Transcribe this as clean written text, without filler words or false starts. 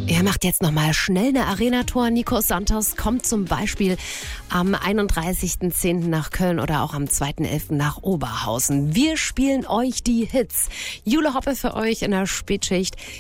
Er macht jetzt nochmal schnell eine Arena-Tour. Nico Santos kommt zum Beispiel am 31.10. nach Köln oder auch am 2.11. nach Oberhausen. Wir spielen euch die Hits. Jule Hoppe für euch in der Spätschicht.